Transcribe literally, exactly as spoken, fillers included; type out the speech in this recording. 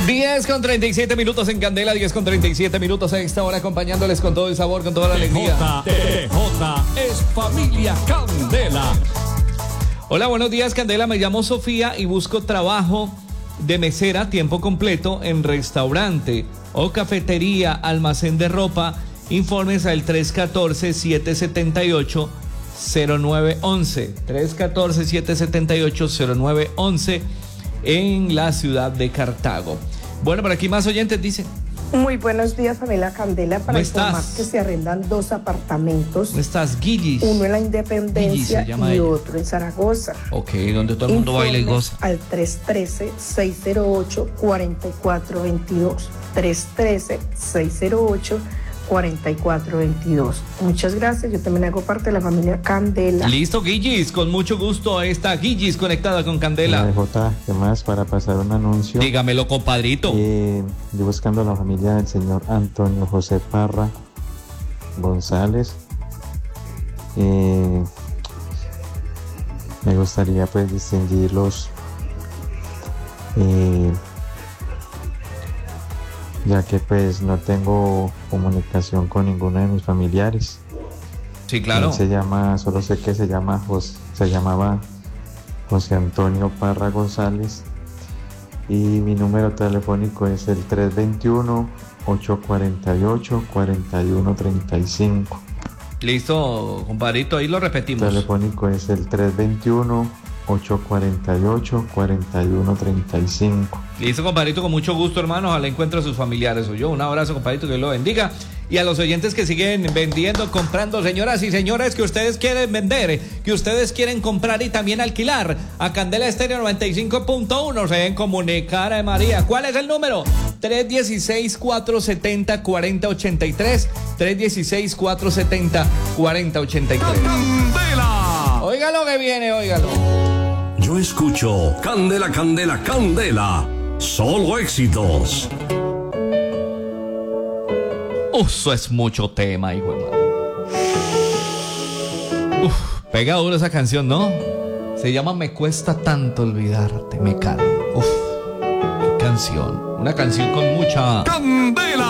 diez con treinta y siete minutos en Candela, diez con treinta y siete minutos a esta hora, acompañándoles con todo el sabor, con toda la alegría. T J es Familia Candela. Hola, buenos días, Candela. Me llamo Sofía y busco trabajo de mesera tiempo completo en restaurante o cafetería, almacén de ropa. Informes al tres uno cuatro, siete siete ocho, cero nueve uno uno. tres uno cuatro, siete siete ocho, cero nueve uno uno en la ciudad de Cartago. Bueno, por aquí más oyentes dicen. Muy buenos días, familia Candela. Para informar que se arrendan dos apartamentos. ¿Cómo estás, Guillis? Uno en la Independencia y ella. otro en Zaragoza. Ok, donde todo el mundo Informes baila y goza. Al tres uno tres, seis cero ocho, cuatro cuatro dos dos. tres uno tres, seis cero ocho, cuatro cuatro dos dos. Muchas gracias. Yo también hago parte de la familia Candela. Listo, Guillis. Con mucho gusto está Guillis conectada con Candela. D J, ¿qué más? Para pasar un anuncio. Dígamelo, compadrito. Eh, yo buscando a la familia del señor Antonio José Parra González. Eh, me gustaría pues distinguirlos. Eh, ya que pues no tengo comunicación con ninguno de mis familiares. Sí, claro. Él se llama, solo sé que se llama José, se llamaba José Antonio Parra González y mi número telefónico es el tres dos uno, ocho cuatro ocho, cuatro uno tres cinco. Listo, compadrito, ahí lo repetimos. El telefónico es el tres dos uno, ocho cuatro ocho, cuatro uno tres cinco. Listo, compadrito, con mucho gusto, hermano. Ojalá encuentre a sus familiares. O yo, un abrazo, compadrito, que Dios lo bendiga. Y a los oyentes que siguen vendiendo, comprando, señoras y señores, que ustedes quieren vender, que ustedes quieren comprar y también alquilar, a Candela Estéreo noventa y cinco punto uno, se deben comunicar a María. ¿Cuál es el número? tres uno seis, cuatro siete cero, cuatro cero ocho tres. tres uno seis, cuatro siete cero, cuatro cero ocho tres. ¡Candela! Óigalo que viene, óigalo. Yo escucho Candela, Candela, Candela. Solo éxitos. Eso es mucho tema, hijo de madre. Uf, pega duro esa canción, ¿no? Se llama Me cuesta tanto olvidarte, me calmo. Uf, qué canción. Una canción con mucha... ¡Candela!